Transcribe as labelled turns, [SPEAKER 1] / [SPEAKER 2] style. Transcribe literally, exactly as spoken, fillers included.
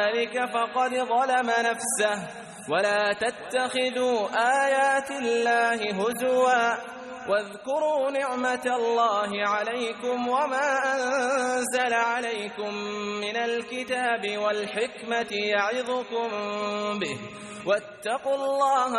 [SPEAKER 1] ذلك فقد ظلم نفسه ولا تتخذوا آيات الله هزوا واذكروا نعمة الله عليكم وما أنزل عليكم من الكتاب والحكمة يعظكم به واتقوا الله